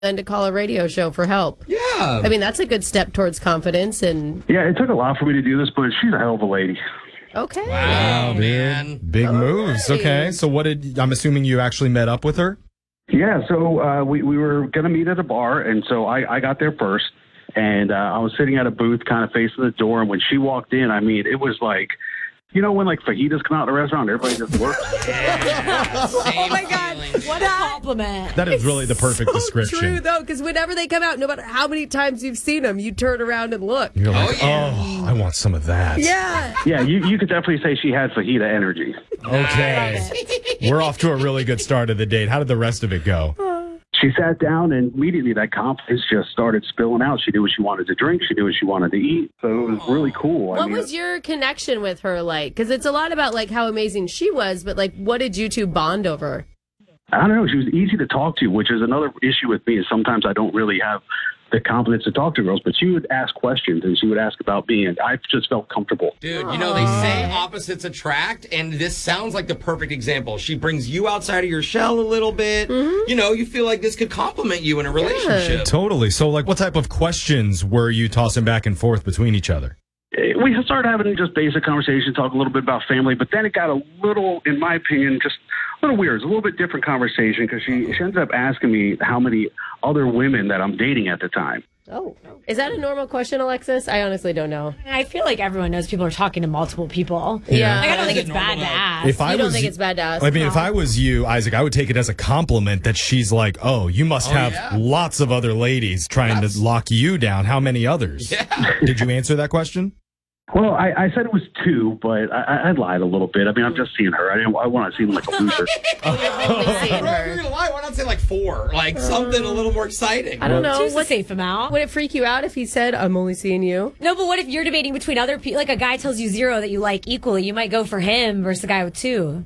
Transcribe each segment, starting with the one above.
Then to call a radio show for help. Yeah. I mean, that's a good step towards confidence. And Yeah, it took a lot for me to do this, but she's a hell of a lady. okay. Wow, man. Big moves. Okay. So I'm assuming you actually met up with her? Yeah, so we were going to meet at a bar, and so I got there first, and I was sitting at a booth kind of facing the door, and when she walked in, I mean, it was like, you know when like fajitas come out of the restaurant, everybody just works? Oh my God, what a compliment. That is really the perfect So description. true, though, because whenever they come out, no matter how many times you've seen them, you turn around and look. You're like, yeah. oh, I want some of that. Yeah. Yeah, you could definitely say she had fajita energy. Okay. We're off to a really good start of the date. How did the rest of it go? She sat down, and immediately that confidence just started spilling out. She knew what she wanted to drink. She knew what she wanted to eat. So it was really cool. What was your connection with her like? Because it's a lot about like how amazing she was, but like what did you two bond over? I don't know. She was easy to talk to, which is another issue with me. Is sometimes I don't really have the confidence to talk to girls, but she would ask questions and she would ask about me, and I just felt comfortable. Dude, you know, they say opposites attract, and this sounds like the perfect example. She brings you outside of your shell a little bit. Mm-hmm. You know, you feel like this could complement you in a relationship. Totally. So, like, what type of questions were you tossing back and forth between each other? We started having just basic conversation, talk a little bit about family, but then it got a little, in my opinion, just a little weird. It's a little bit different conversation because she ended up asking me how many other women that I'm dating at the time. Oh, is that a normal question, Alexis? I honestly don't know. I feel like everyone knows people are talking to multiple people. Yeah. Like, I don't think Is it's it bad normal to though? ask. If I You don't was, think it's bad to ask? I mean, if I was you, Isaac, I would take it as a compliment that she's like, oh, you must have yeah. lots of other ladies trying to lock you down. How many others? Yeah. Did you answer that question? Well, I said it was 2, but I lied a little bit. I mean, I'm just seeing her. I want to seem like a loser. Only seeing Bro, if her. you're gonna lie, why not say like 4? Like something a little more exciting. I don't know. Choose a safe amount. Would it freak you out if he said, I'm only seeing you? No, but what if you're debating between other people? Like a guy tells you 0 that you like equally. You might go for him versus a guy with 2.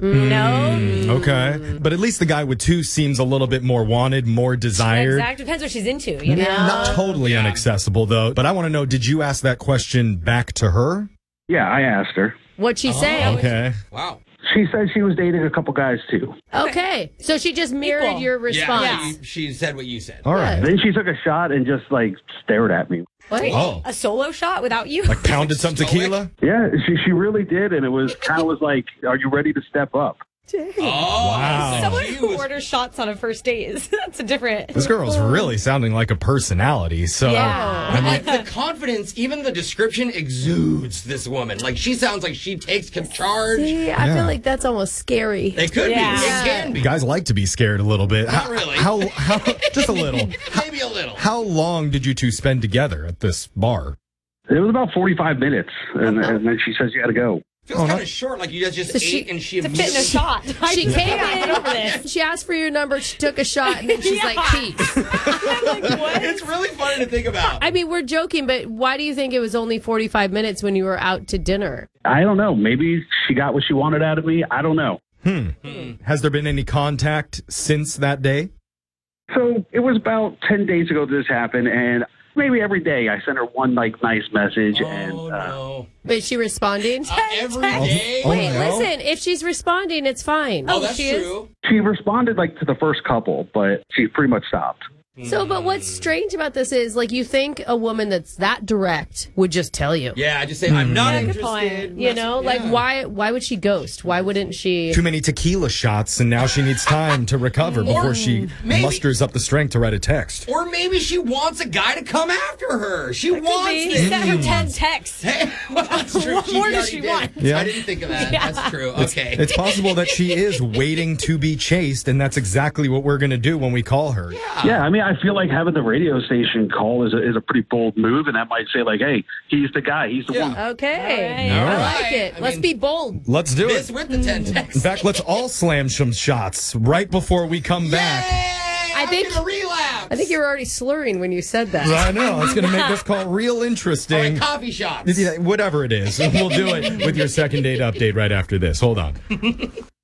No? Okay. But at least the guy with 2 seems a little bit more wanted, more desired. Exactly. Depends what she's into, you know? Not totally inaccessible, though. But I want to know, did you ask that question back to her? Yeah, I asked her. What'd she say? Okay. Wow. She said she was dating a couple guys, too. Okay. So she just mirrored Equal. your response. Yeah, she said what you said. All right. Then she took a shot and just, like, stared at me. What? Oh. A solo shot without you? Like pounded some tequila? Yeah, she really did, and it was kind of was like, are you ready to step up? Oh, Wow. Someone she who was- orders shots on a first date that's a different. This girl's really sounding like a personality. So, Yeah. I mean, Like the confidence, even the description exudes this woman. Like she sounds like she takes charge. See, I feel like that's almost scary. It could Yeah. be. It can be. guys like to be scared a little bit. Not really. How just a little. Maybe a little. How long did you two spend together at this bar? It was about 45 minutes, and then she says you got to go. Feels kind of short. Like you guys just So ate and she It's a fit in a immediately. shot. She came Get in, over this. she asked for your number, she took a shot, and then she's like, peace. It's really funny to think about. I mean, we're joking, but why do you think it was only 45 minutes when you were out to dinner? I don't know. Maybe she got what she wanted out of me. I don't know. Has there been any contact since that day? So it was about 10 days ago this happened, and maybe every day I sent her one like nice message, and Oh no! But is she responding? Every day. Wait, no. listen, if she's responding, it's fine. Oh, that's she is? true. she responded like to the first couple, but she pretty much stopped. So, but what's strange about this is, like, you think a woman that's that direct would just tell you. Yeah, I just say I'm not good interested. point. You know, like, why would she ghost? Why wouldn't she? Too many tequila shots, and now she needs time to recover before she maybe- musters up the strength to write a text. Or maybe she wants a guy to come after her. She wants He this. sent her 10 texts. Hey, well, that's true. What more does already she did. want? Yeah. I didn't think of that. Yeah. That's true. Okay. It's possible that she is waiting to be chased, and that's exactly what we're going to do when we call her. Yeah, I mean, I feel like having the radio station call is a pretty bold move, and that might say like, hey, he's the guy, he's the one. Okay. All right. I like it. I Let's mean- be bold. Let's do This it. with the 10 In texts. fact, let's all slam some shots right before we come back. Yay! I think- I'm gonna relapse. I think you were already slurring when you said that. I know. It's going to make this call real All interesting. right, coffee shots. Yeah, whatever it is. We'll do it with your second date update right after this. Hold on.